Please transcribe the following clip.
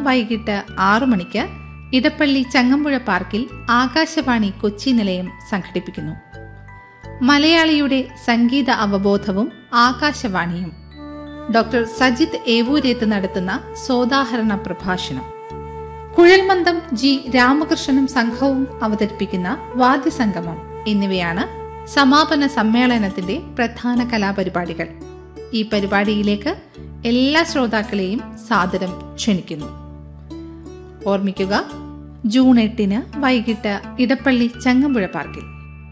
വൈകിട്ട് 6 മണിക്ക് ഇടപ്പള്ളി ചങ്ങമ്പുഴ പാർക്കിൽ ആകാശവാണി കൊച്ചി നിലയം സംഘടിപ്പിക്കുന്നു. മലയാളിയുടെ സംഗീത അവബോധവും ആകാശവാണിയും. ഡോക്ടർ സജിത് ഏവൂരേത്ത് നടത്തുന്ന സോദാഹരണ പ്രഭാഷണം. കുഴൽമന്ദം ജി രാമകൃഷ്ണനും സംഘവും അവതരിപ്പിക്കുന്ന വാദ്യസംഗമം എന്നിവയാണ് സമാപന സമ്മേളനത്തിന്റെ പ്രധാന കലാപരിപാടികൾ. ഈ പരിപാടിയിലേക്ക് എല്ലാ ശ്രോതാക്കളെയും സാദരം ക്ഷണിക്കുന്നു. ഓർമ്മിക്കുക, ജൂൺ 8 വൈകിട്ട് ഇടപ്പള്ളി ചങ്ങമ്പുഴ പാർക്കിൽ.